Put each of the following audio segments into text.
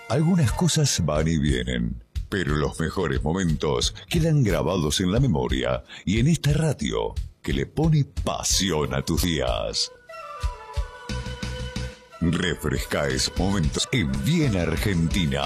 Algunas cosas van y vienen, pero los mejores momentos quedan grabados en la memoria y en esta radio que le pone pasión a tus días. Refresca esos momentos en Bien Argentina.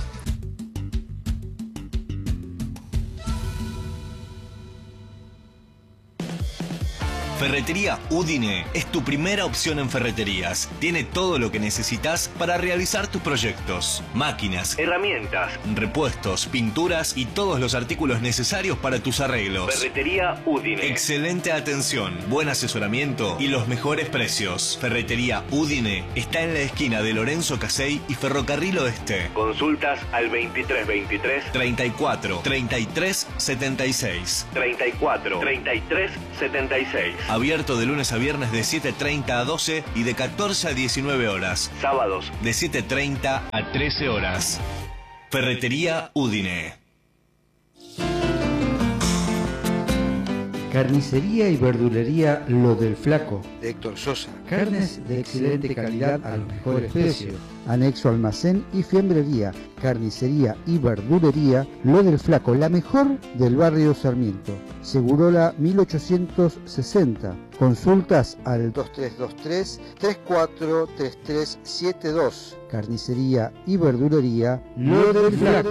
Ferretería Udine es tu primera opción en ferreterías. Tiene todo lo que necesitas para realizar tus proyectos. Máquinas, herramientas, repuestos, pinturas y todos los artículos necesarios para tus arreglos. Ferretería Udine. Excelente atención, buen asesoramiento y los mejores precios. Ferretería Udine está en la esquina de Lorenzo Casey y Ferrocarril Oeste. Consultas al 2323 34 33 76. 34 33 76. Abierto de lunes a viernes de 7:30 a 12 y de 14 a 19 horas. Sábados de 7:30 a 13 horas. Ferretería Udine. Carnicería y verdulería Lo del Flaco, de Héctor Sosa. Carnes de excelente calidad a los mejores precios. Anexo almacén y fiambrería. Carnicería y verdulería Lo del Flaco, la mejor del barrio Sarmiento. Segurola 1860. Consultas al 2323-343372. Carnicería y verdulería Lo del Flaco.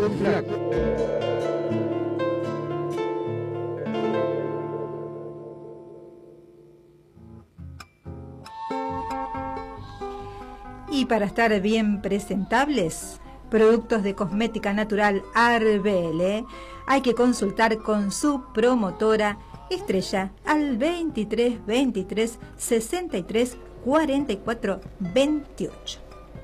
Y para estar bien presentables, productos de cosmética natural Arbele, hay que consultar con su promotora Estrella al 23 23 63 44 28.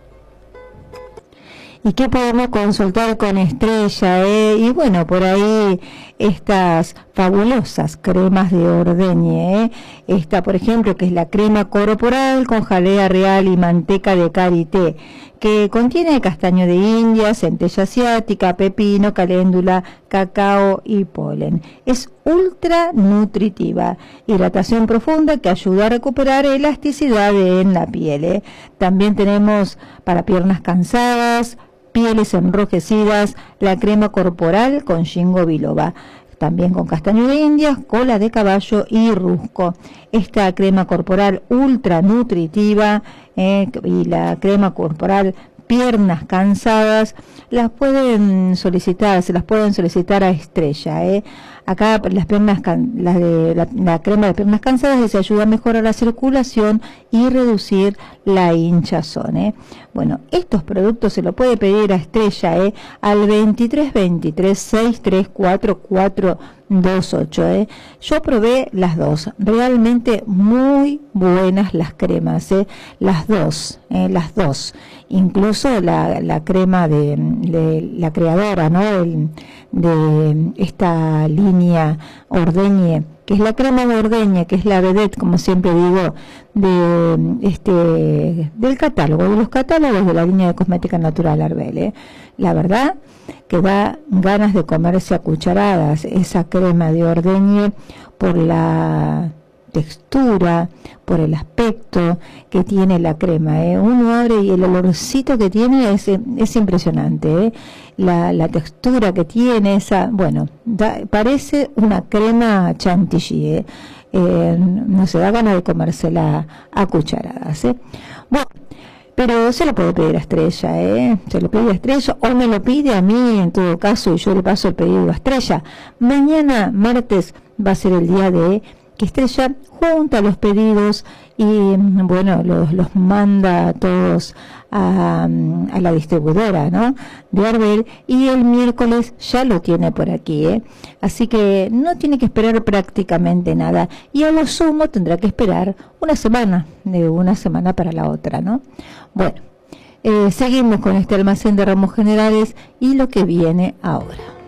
¿Y qué podemos consultar con Estrella? Y bueno, por ahí estas fabulosas cremas de ordeñe. Esta, por ejemplo, que es la crema corporal con jalea real y manteca de karité, que contiene castaño de India, centella asiática, pepino, caléndula, cacao y polen. Es ultra nutritiva, hidratación profunda que ayuda a recuperar elasticidad en la piel. También tenemos para piernas cansadas, pieles enrojecidas, la crema corporal con ginkgo biloba, también con castaño de India, cola de caballo y rusco. Esta crema corporal ultra nutritiva y la crema corporal piernas cansadas las pueden solicitar, se las pueden solicitar a Estrella. Acá las piernas la crema de piernas cansadas les ayuda a mejorar la circulación y reducir la hinchazón. Bueno, estos productos se lo puede pedir a Estrella al 2323 6344 28. Yo probé las dos, realmente muy buenas las cremas, las dos, incluso la crema de la creadora, ¿no? De esta línea Ordeñe, que es la crema de Ordeñe, que es la vedette, como siempre digo, del catálogo, de los catálogos de la línea de cosmética natural Arbele. La verdad que da ganas de comerse a cucharadas esa crema de Ordeñe por la textura, por el aspecto que tiene la crema. Uno abre y el olorcito que tiene es impresionante. La textura que tiene, parece una crema chantilly. No se da ganas de comérsela a cucharadas. Bueno, pero se lo puede pedir a Estrella, se lo pide a Estrella o me lo pide a mí en todo caso y yo le paso el pedido a Estrella. Mañana, martes, va a ser el día de que Estrella junta los pedidos y bueno, los manda todos a la distribuidora, ¿no?, de Arbel, y el miércoles ya lo tiene por aquí, así que no tiene que esperar prácticamente nada y a lo sumo tendrá que esperar una semana, de una semana para la otra, ¿no? Bueno, seguimos con este almacén de ramos generales y lo que viene ahora.